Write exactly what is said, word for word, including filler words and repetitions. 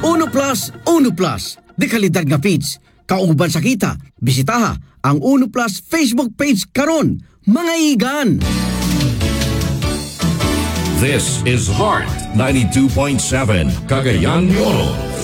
Uno Plus, Uno Plus. Di kalidad nga feeds. Kauban sa kita, bisitaha ang Uno Plus Facebook page karon. Mga igan! This is Heart ninety-two point seven, Cagayan de Oro.